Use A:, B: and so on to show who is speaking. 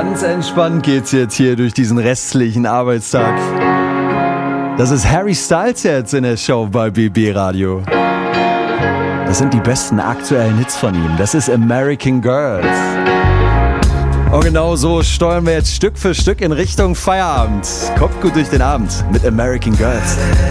A: Ganz entspannt geht's jetzt hier durch diesen restlichen Arbeitstag. Das ist Harry Styles jetzt in der Show bei BB Radio. Das sind die besten aktuellen Hits von ihm. Das ist American Girls. Und genau so steuern wir jetzt Stück für Stück in Richtung Feierabend. Kommt gut durch den Abend mit American Girls.